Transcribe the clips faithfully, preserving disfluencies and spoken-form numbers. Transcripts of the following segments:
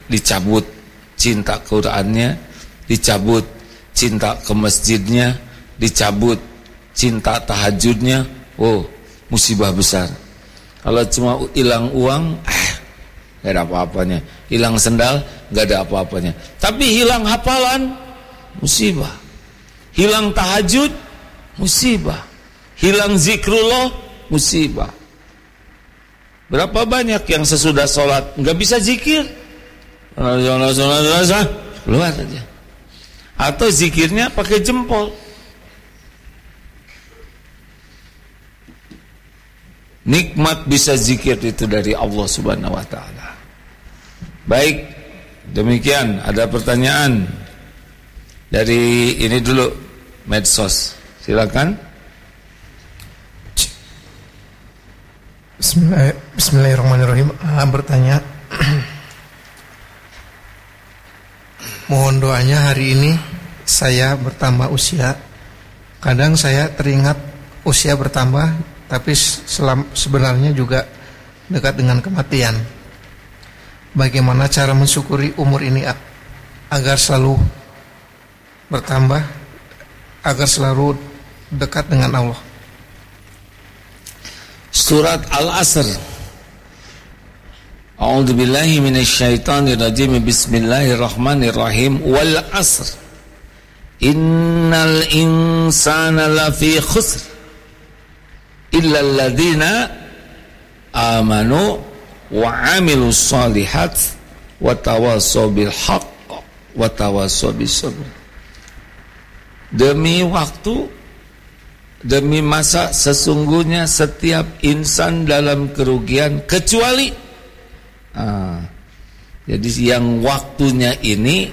dicabut cinta Qurannya, dicabut cinta ke masjidnya, dicabut cinta tahajudnya. Oh, musibah besar. Kalau cuma hilang uang, eh, gak ada apa-apanya. Hilang sendal, gak ada apa-apanya. Tapi hilang hafalan, musibah. Hilang tahajud, musibah. Hilang zikrullah, musibah. Berapa banyak yang sesudah sholat gak bisa zikir, keluar aja. Atau zikirnya pakai jempol. Nikmat bisa zikir itu dari Allah Subhanahu wa ta'ala. Baik, demikian. Ada pertanyaan dari ini dulu, medsos. Silakan. Bismillah, Bismillahirrahmanirrahim. Ah, bertanya, mohon doanya hari ini saya bertambah usia. Kadang saya teringat usia bertambah, tapi selam, sebenarnya juga dekat dengan kematian. Bagaimana cara mensyukuri umur ini agar selalu bertambah, agar selalu dekat dengan Allah? Surat Al-Asr. A'udzu billahi minasyaitonir rajim. Bismillahirrahmanirrahim. Wal 'asr. Innal insana lafi khusr illa alladziina amanu wa 'amilus shalihat wa tawassaw bil haqq wa tawassaw bis sabr. Demi waktu, demi masa, sesungguhnya setiap insan dalam kerugian kecuali ah, jadi yang waktunya ini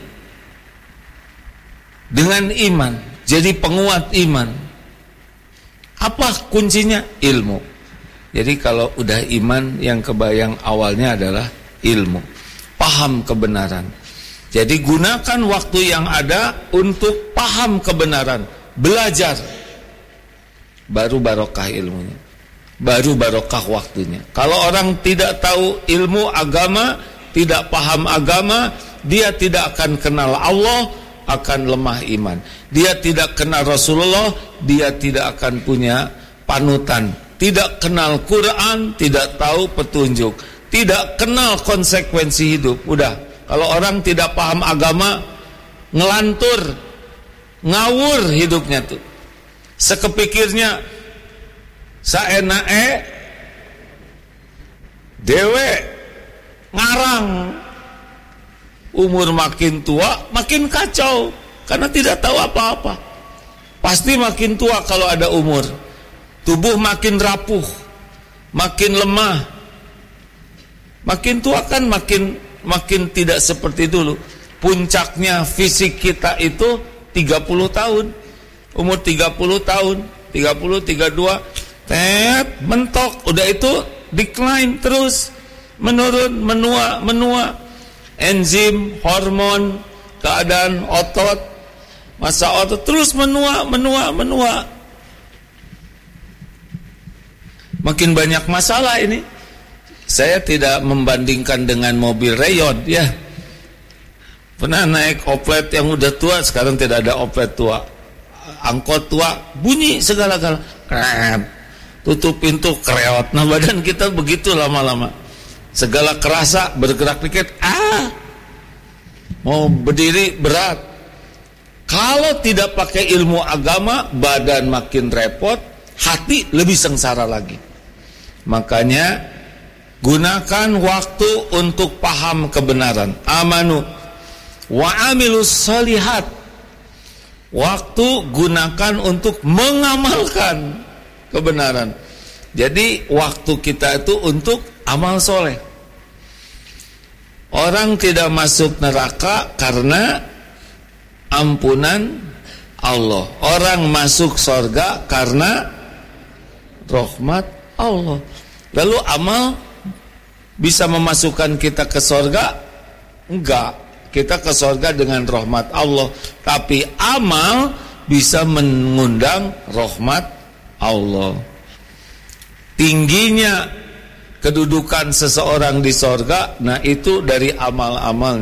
dengan iman, jadi penguat iman. Apa kuncinya? Ilmu. Jadi kalau udah iman, yang kebayang awalnya adalah ilmu, paham kebenaran. Jadi gunakan waktu yang ada untuk paham kebenaran, belajar. Baru barokah ilmunya, baru barokah waktunya. Kalau orang tidak tahu ilmu agama, tidak paham agama, dia tidak akan kenal Allah, akan lemah iman. Dia tidak kenal Rasulullah, dia tidak akan punya panutan. Tidak kenal Quran, tidak tahu petunjuk, tidak kenal konsekuensi hidup. Udah, kalau orang tidak paham agama, ngelantur, ngawur hidupnya tuh. Sekepikirnya, saenae dewe ngarang. Umur makin tua makin kacau, karena tidak tahu apa-apa. Pasti makin tua kalau ada umur. Tubuh makin rapuh, makin lemah. Makin tua kan makin makin tidak seperti dulu. Puncaknya fisik kita itu tiga puluh tahun. Umur tiga puluh tahun, tiga puluh, tiga puluh dua, tet, mentok, udah itu decline terus, menurun, menua, menua. Enzim, hormon, keadaan otot, masa otot terus menua, menua, menua. Makin banyak masalah ini. Saya tidak membandingkan dengan mobil rayon, ya. Pernah naik oplet yang udah tua, sekarang tidak ada oplet tua. Angkot tua, bunyi segala-gala. Krep. Tutup pintu, kreot. Nah, badan kita begitu lama-lama. Segala kerasa, bergerak dikit, ah, mau berdiri berat. Kalau tidak pakai ilmu agama, badan makin repot, hati lebih sengsara lagi. Makanya gunakan waktu untuk paham kebenaran. Amanu wa amilus shalihat. Waktu gunakan untuk mengamalkan kebenaran. Jadi waktu kita itu untuk amal soleh. Orang tidak masuk neraka karena ampunan Allah. Orang masuk surga karena rahmat Allah. Lalu amal bisa memasukkan kita ke surga? Enggak. Kita ke surga dengan rahmat Allah. Tapi amal bisa mengundang rahmat Allah. Tingginya kedudukan seseorang di surga, nah itu dari amal-amal.